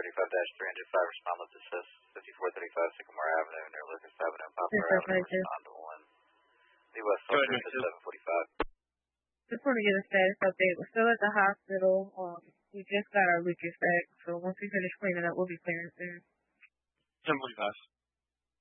735-305, respond with assist 5435 Sycamore Avenue near Lucas Avenue, Poplar Yes, Avenue, respond to 1. The West Soldiers at 745. Just want to get a status update. We're still at the hospital. We just got our leakage back, so once we finish cleaning up, we'll be clearing soon. 745.